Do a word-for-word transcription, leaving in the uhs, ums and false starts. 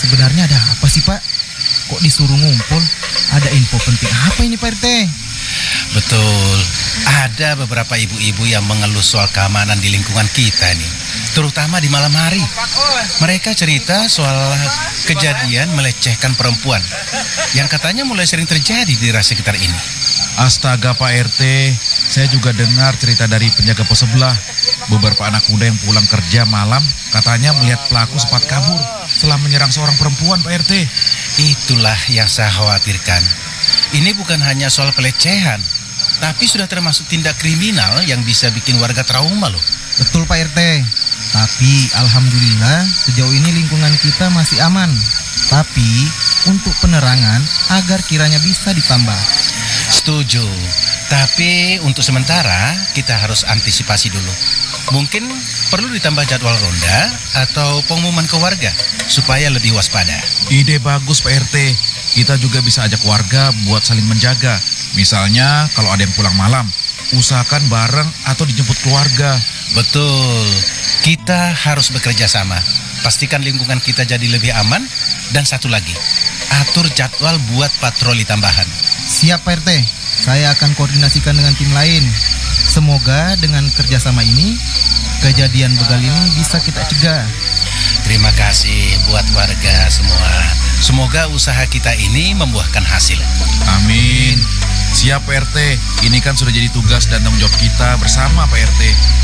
Sebenarnya ada apa sih Pak? Kok disuruh ngumpul? Ada info penting apa ini Pak R T? Betul, ada beberapa ibu-ibu yang mengeluh soal keamanan di lingkungan kita nih, terutama di malam hari. Mereka cerita soal kejadian melecehkan perempuan yang katanya mulai sering terjadi di daerah sekitar ini. Astaga Pak R T, saya juga dengar cerita dari penjaga pos sebelah. Beberapa anak muda yang pulang kerja malam katanya melihat pelaku sempat kabur setelah menyerang seorang perempuan Pak R T. Itulah yang saya khawatirkan. Ini bukan hanya soal pelecehan, tapi sudah termasuk tindak kriminal yang bisa bikin warga trauma loh. Betul Pak R T. Tapi alhamdulillah sejauh ini lingkungan kita masih aman. Tapi untuk penerangan agar kiranya bisa ditambah. Setuju. Tapi untuk sementara kita harus antisipasi dulu. Mungkin perlu ditambah jadwal ronda atau pengumuman ke warga supaya lebih waspada. Ide bagus Pak R T. Kita juga bisa ajak warga buat saling menjaga. Misalnya kalau ada yang pulang malam, usahakan bareng atau dijemput keluarga. Betul. Kita harus bekerja sama. Pastikan lingkungan kita jadi lebih aman. Dan satu lagi, atur jadwal buat patroli tambahan. Siap Pak R T. Saya akan koordinasikan dengan tim lain. Semoga dengan kerjasama ini, kejadian begal ini bisa kita cegah. Terima kasih buat warga semua. Semoga usaha kita ini membuahkan hasil. Amin. Siap Pak R T. Ini kan sudah jadi tugas dan tanggung jawab kita bersama Pak R T.